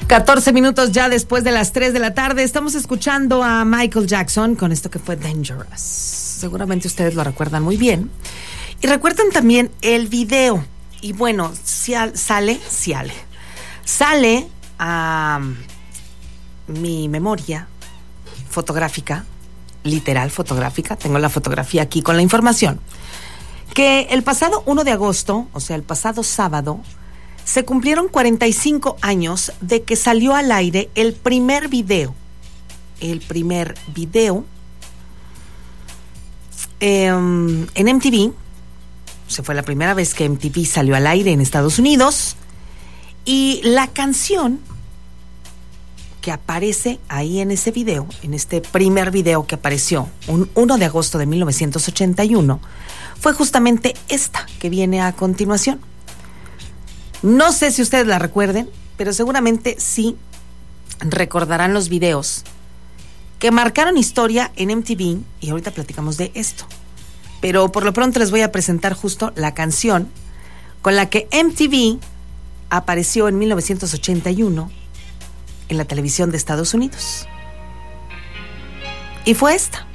14 minutos ya después de las 3 de la tarde. Estamos escuchando a Michael Jackson con esto que fue Dangerous. Seguramente ustedes lo recuerdan muy bien. Y recuerdan también el video. Y bueno, sale a mi memoria fotográfica, literal fotográfica. Tengo la fotografía aquí con la información. Que el pasado 1 de agosto, o sea, el pasado sábado, se cumplieron 45 años de que salió al aire el primer video. En MTV. Se fue la primera vez que MTV salió al aire en Estados Unidos. Y la canción que aparece ahí en ese video, en este primer video que apareció un 1 de agosto de 1981, fue justamente esta que viene a continuación. No sé si ustedes la recuerden, pero seguramente sí recordarán los videos que marcaron historia en MTV, y ahorita platicamos de esto. Pero por lo pronto les voy a presentar justo la canción con la que MTV apareció en 1981 en la televisión de Estados Unidos. Y fue esta.